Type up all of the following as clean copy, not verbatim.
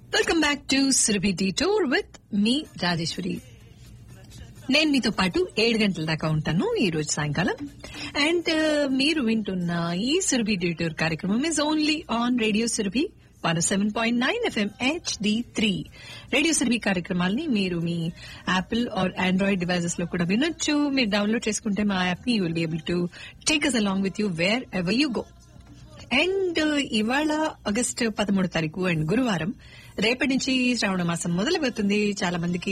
Welcome back to Surabhi detour with me Rajeshwari. నేను మీతో పాటు 7 గంటల దాకా ఉంటాను ఈ రోజు సాయంకాలం. అండ్ మీరు వింటున్న ఈ సురభి డిటూర్ కార్యక్రమం is only on radio Surabhi 107.9 FM HD3. Radio Surabhi కార్యక్రమాల్ని మీరు మీ యాపిల్ ఆర్ ఆండ్రాయిడ్ డివైసెస్ లో కూడా వినొచ్చు. మీరు డౌన్లోడ్ చేసుకుంటే మా యాప్ ని you will be able to take us along with you wear ever you go. And ఇవాళ ఆగస్టు 13 తారీఖు అండ్ గురువారం. రేపటి నుంచి శ్రావణ మాసం మొదలవుతుంది. చాలా మందికి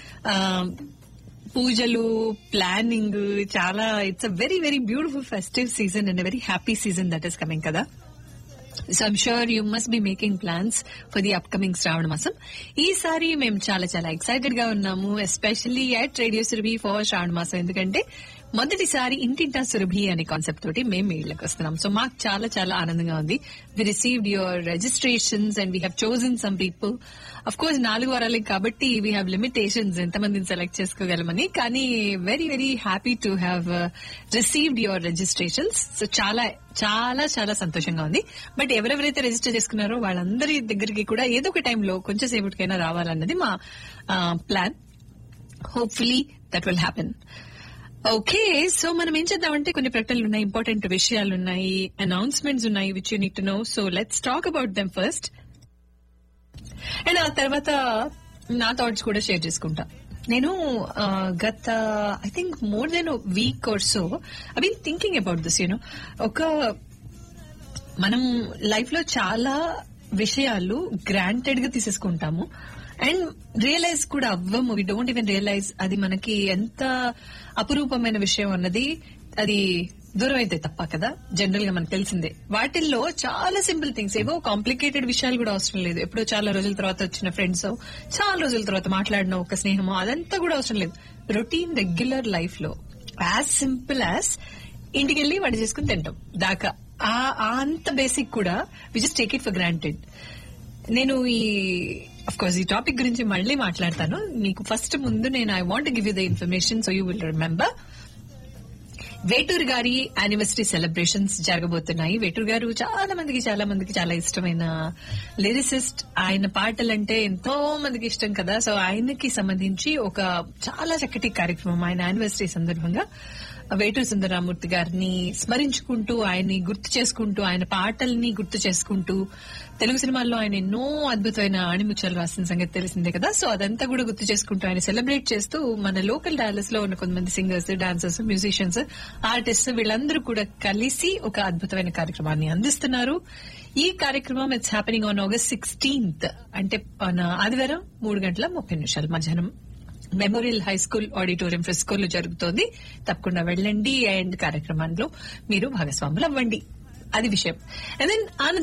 పూజలు, ప్లానింగ్, చాలా it's a very very beautiful festive season and very happy season that is coming కదా. So I'm sure you must be making plans for the upcoming శ్రావణ మాసం. ఈసారి మేము చాలా చాలా ఎక్సైటెడ్ గా ఉన్నాము, especially at radio Surabhi for శ్రావణ మాసం. ఎందుకంటే మొదటిసారి ఇంటింటా సురభి అనే కాన్సెప్ట్ తోటి మేము మీ ఇళ్లకు వస్తున్నాం. సో మాకు చాలా చాలా ఆనందంగా ఉంది. వి received your registrations and we have chosen some people. Of course 4 వారాలే కాబట్టి వీ హ్యావ్ లిమిటేషన్స్ ఎంతమందిని సెలెక్ట్ చేసుకోగలమని. కానీ very very happy to have received your registrations. So చాలా చాలా చాలా సంతోషంగా ఉంది. బట్ ఎవరెవరైతే రిజిస్టర్ చేసుకున్నారో వాళ్ళందరి దగ్గరికి కూడా ఏదో ఒక టైంలో కొంచెం సేపటికైనా రావాలన్నది మా plan. Hopefully that will happen. Okay, so మనం ఏం చేద్దామంటే కొన్ని ప్రకటనలు ఉన్నాయి, ఇంపార్టెంట్ విషయాలు ఉన్నాయి, అనౌన్స్మెంట్స్ ఉన్నాయి which you need to know. So let's talk about them first. And ఆ తర్వాత నా థాట్స్ కూడా షేర్ చేసుకుంటా. నేను గత I think more than week or so I been thinking about this. You know, ఒక మనం లైఫ్ లో చాలా విషయాలు గ్రాంటెడ్ గా తీసేసుకుంటాము అండ్ రియలైజ్ కూడా అవ్వము. వి డోంట్ ఈవెన్ రియలైజ్ అది మనకి ఎంత అపురూపమైన విషయం అన్నది. అది దూరం అయితే తప్ప కదా, జనరల్ గా మనకు తెలిసిందే. వాటిల్లో చాలా సింపుల్ థింగ్స్, ఏవో కాంప్లికేటెడ్ విషయాలు కూడా అవసరం లేదు. ఎప్పుడో చాలా రోజుల తర్వాత వచ్చిన ఫ్రెండ్స్, చాలా రోజుల తర్వాత మాట్లాడిన ఒక స్నేహమో, అదంతా కూడా అవసరం లేదు. రొటీన్ రెగ్యులర్ లైఫ్ లో యాజ్ సింపుల్ యాజ్ ఇంటికి వెళ్లి వంట చేసుకుని తింటాం దాకా, అంత బేసిక్ కూడా we just take it for granted. నేను అఫ్ కోర్స్ ఈ టాపిక్ గురించి మళ్ళీ మాట్లాడతాను. మీకు ఫస్ట్ ముందు నేను I want give you the information so you will remember. Veturi గారి యానివర్సరీ సెలబ్రేషన్స్ జరగబోతున్నాయి. వేటూరు గారు చాలా మందికి చాలా ఇష్టమైన లిరిసిస్ట్. ఆయన పాటలంటే ఎంతో మందికి ఇష్టం కదా. సో ఆయనకి సంబంధించి ఒక చాలా చక్కటి కార్యక్రమం ఆయన యానివర్సరీ సందర్భంగా వేటూరు సుందరరామూర్తి గారిని స్మరించుకుంటూ, ఆయన్ని గుర్తు చేసుకుంటూ, ఆయన పాటల్ని గుర్తు చేసుకుంటూ, తెలుగు సినిమాల్లో ఆయన ఎన్నో అద్భుతమైన ఆణిముత్యాలు రాసిన సంగతి తెలిసిందే కదా. సో అదంతా కూడా గుర్తు చేసుకుంటూ ఆయన సెలబ్రేట్ చేస్తూ మన లోకల్ డాలస్ లో ఉన్న కొంతమంది సింగర్స్, డాన్సర్స్, మ్యూజిషియన్స్, ఆర్టిస్ట్ వీళ్ళందరూ కూడా కలిసి ఒక అద్భుతమైన కార్యక్రమాన్ని అందిస్తున్నారు. ఈ కార్యక్రమం it's happening on August 16th, అంటే ఆదివారం 3:30 మధ్యాహ్నం మెమోరియల్ హై స్కూల్ ఆడిటోరియం ఫ్రెస్కోలో జరుగుతోంది. తప్పకుండా వెళ్ళండి అండ్ కార్యక్రమంలో మీరు భాగస్వాములు అవ్వండి. అది విషయం. And then